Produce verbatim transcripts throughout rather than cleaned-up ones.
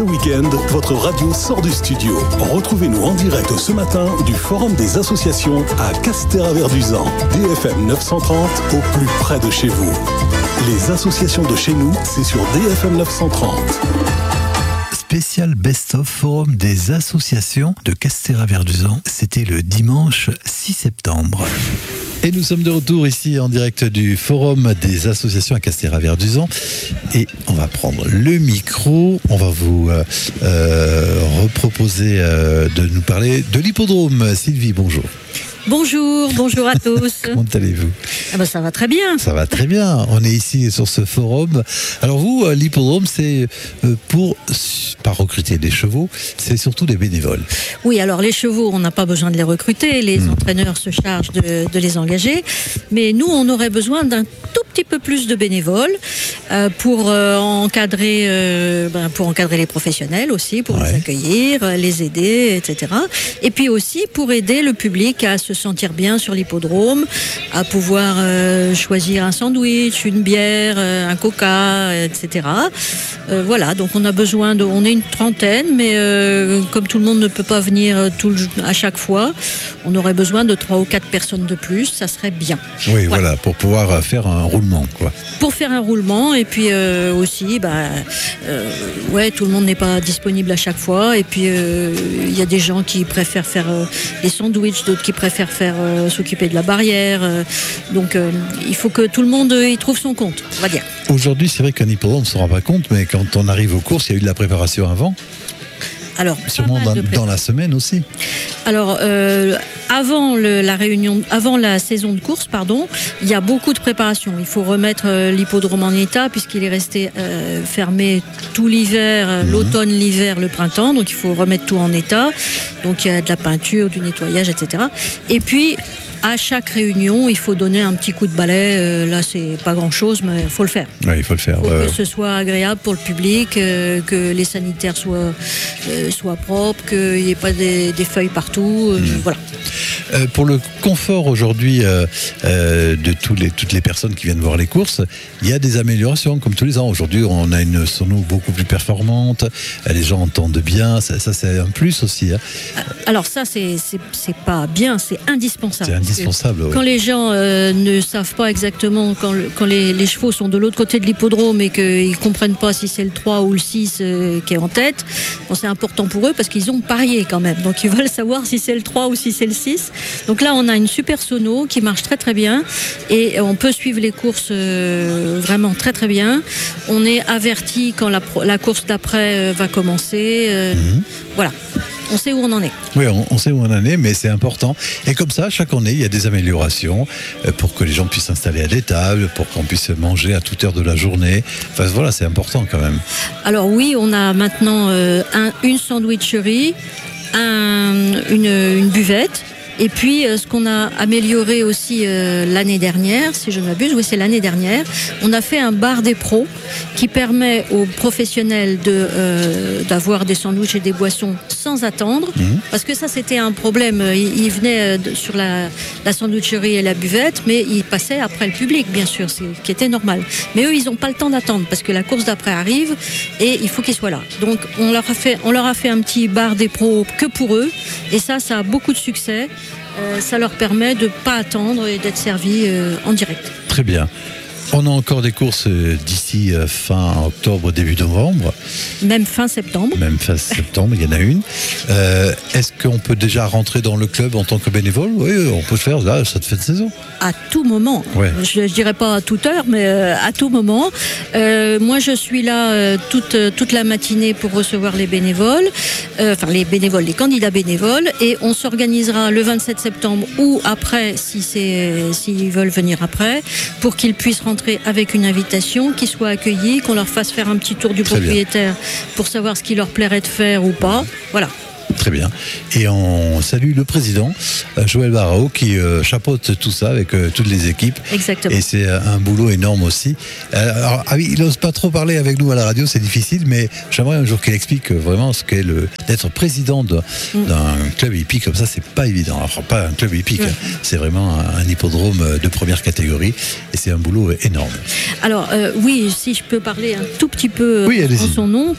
Le week-end, votre radio sort du studio. Retrouvez-nous en direct ce matin du Forum des associations à Castéra-Verduzan. D F M neuf cent trente au plus près de chez vous. Les associations de chez nous, c'est sur D F M neuf cent trente. Spécial Best-of Forum des associations de Castéra-Verduzan. C'était le dimanche six septembre. Et nous sommes de retour ici en direct du Forum des associations à Castéra-Verduzan. Et on va prendre le micro. On va vous euh, euh, reproposer euh, de nous parler de l'hippodrome. Sylvie, bonjour. Bonjour, bonjour à tous. Comment allez-vous ? Ah ben ça va très bien. Ça va très bien. On est ici sur ce forum. Alors vous, l'hippodrome, c'est pour, pas recruter des chevaux, c'est surtout des bénévoles. Oui, alors les chevaux, on n'a pas besoin de les recruter. Les mmh. entraîneurs se chargent de, de les engager. Mais nous, on aurait besoin d'un tout petit peu plus de bénévoles euh, pour, euh, encadrer, euh, ben, pour encadrer les professionnels aussi, pour ouais. les accueillir, les aider, et cetera. Et puis aussi pour aider le public à se se sentir bien sur l'hippodrome, à pouvoir euh, choisir un sandwich, une bière, euh, un coca, et cetera. Euh, voilà, donc on a besoin de, on est une trentaine, mais euh, comme tout le monde ne peut pas venir tout le, à chaque fois, on aurait besoin de trois ou quatre personnes de plus, ça serait bien. Oui, voilà, voilà pour pouvoir faire un roulement, quoi. Pour faire un roulement, et puis euh, aussi, bah, euh, ouais, tout le monde n'est pas disponible à chaque fois, et puis il euh, y a des gens qui préfèrent faire euh, les sandwichs, d'autres qui préfèrent faire euh, s'occuper de la barrière. Euh, donc euh, il faut que tout le monde euh, y trouve son compte, on va dire. Aujourd'hui, c'est vrai qu'un hippodrome, on ne se rend pas compte, mais quand on arrive aux courses, il y a eu de la préparation avant. Alors, sûrement dans, dans la semaine aussi. Alors, euh, avant le, la réunion, avant la saison de course, pardon, il y a beaucoup de préparation. Il faut remettre euh, l'hippodrome en état puisqu'il est resté euh, fermé tout l'hiver, euh, mmh. l'automne, l'hiver, le printemps. Donc, il faut remettre tout en état. Donc, il y a de la peinture, du nettoyage, et cetera. Et puis, à chaque réunion, il faut donner un petit coup de balai. Euh, là, c'est pas grand-chose, mais il faut le faire. Oui, il faut le faire. Il faut euh... que ce soit agréable pour le public, euh, que les sanitaires soient, euh, soient propres, qu'il n'y ait pas des, des feuilles partout. Euh, mmh. Voilà. Euh, pour le confort aujourd'hui euh, euh, de tous les, toutes les personnes qui viennent voir les courses, il y a des améliorations comme tous les ans. Aujourd'hui, on a une sono beaucoup plus performante, les gens entendent bien, ça, ça c'est un plus aussi. Hein. Alors ça, c'est, c'est, c'est pas bien, c'est indispensable. C'est indispensable, oui. Quand les gens euh, ne savent pas exactement, quand, le, quand les, les chevaux sont de l'autre côté de l'hippodrome et qu'ils ne comprennent pas si c'est le trois ou le six euh, qui est en tête, bon, c'est important pour eux parce qu'ils ont parié quand même. Donc ils veulent savoir si c'est le trois ou si c'est le six. Donc là, on a une super sono qui marche très très bien et on peut suivre les courses euh, vraiment très très bien. On est averti quand la, la course d'après euh, va commencer. Euh, mmh. Voilà. On sait où on en est. Oui, on, on sait où on en est, mais c'est important. Et comme ça, chaque année, il y a des améliorations euh, pour que les gens puissent s'installer à des tables, pour qu'on puisse manger à toute heure de la journée. Enfin, voilà, c'est important quand même. Alors oui, on a maintenant euh, un, une sandwicherie, un, une, une buvette. Et puis, euh, ce qu'on a amélioré aussi euh, l'année dernière, si je ne m'abuse, oui, c'est l'année dernière, on a fait un bar des pros qui permet aux professionnels de, euh, d'avoir des sandwichs et des boissons sans attendre. Mmh. Parce que ça, c'était un problème. Ils, ils venaient euh, sur la, la sandwicherie et la buvette, mais ils passaient après le public, bien sûr, ce qui était normal. Mais eux, ils n'ont pas le temps d'attendre parce que la course d'après arrive et il faut qu'ils soient là. Donc, on leur a fait, on leur a fait un petit bar des pros que pour eux. Et ça, ça a beaucoup de succès. Euh, ça leur permet de ne pas attendre et d'être servis euh, en direct. Très bien. On a encore des courses d'ici fin octobre, début novembre. Même fin septembre. Même fin septembre, il y en a une. Euh, est-ce qu'on peut déjà rentrer dans le club en tant que bénévole ? Oui, on peut le faire là, cette fin de saison. À tout moment. Ouais. Je ne dirais pas à toute heure, mais euh, à tout moment. Euh, moi, je suis là euh, toute, toute la matinée pour recevoir les bénévoles. Euh, enfin, les bénévoles, les candidats bénévoles. Et on s'organisera le vingt-sept septembre ou après, si c'est, s'ils veulent venir après, pour qu'ils puissent rentrer avec une invitation, qu'ils soient accueillis, qu'on leur fasse faire un petit tour du Très propriétaire bien. Pour savoir ce qu'il leur plairait de faire ou pas. Voilà. Très bien. Et on salue le président, Joël Barrault, qui euh, chapeaute tout ça avec euh, toutes les équipes. Exactement. Et c'est un boulot énorme aussi. Alors, ah oui, il n'ose pas trop parler avec nous à la radio, c'est difficile, mais j'aimerais un jour qu'il explique vraiment ce qu'est le, d'être président de, mmh. d'un club hippique comme ça, c'est pas évident. Enfin, pas un club hippique, mmh. hein. C'est vraiment un, un hippodrome de première catégorie et c'est un boulot énorme. Alors, euh, oui, si je peux parler un tout petit peu oui, en son nom,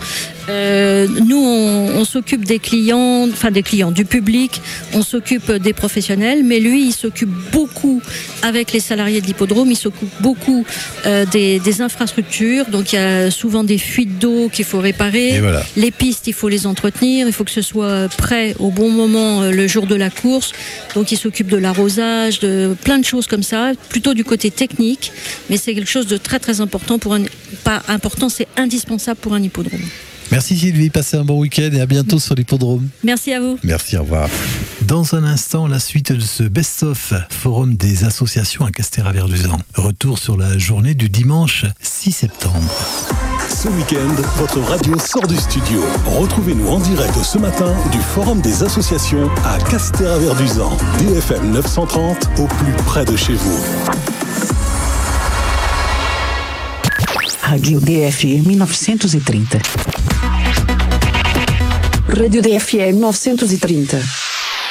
Euh, nous, on, on s'occupe des clients, enfin des clients, du public, on s'occupe des professionnels, mais lui, il s'occupe beaucoup avec les salariés de l'hippodrome, il s'occupe beaucoup euh, des, des infrastructures, donc il y a souvent des fuites d'eau qu'il faut réparer, voilà. Les pistes, il faut les entretenir, il faut que ce soit prêt au bon moment le jour de la course, donc il s'occupe de l'arrosage, de plein de choses comme ça, plutôt du côté technique, mais c'est quelque chose de très très important pour un, pas important, c'est indispensable pour un hippodrome. Merci Sylvie, passez un bon week-end et à bientôt sur l'hippodrome. Merci à vous. Merci, au revoir. Dans un instant, la suite de ce best-of Forum des associations à Castéra-Verduzan. Retour sur la journée du dimanche six septembre. Ce week-end, votre radio sort du studio. Retrouvez-nous en direct ce matin du Forum des associations à Castéra-Verduzan. D F M neuf cent trente, au plus près de chez vous. Rádio D F M novecentos e trinta. Rádio D F M novecentos e trinta.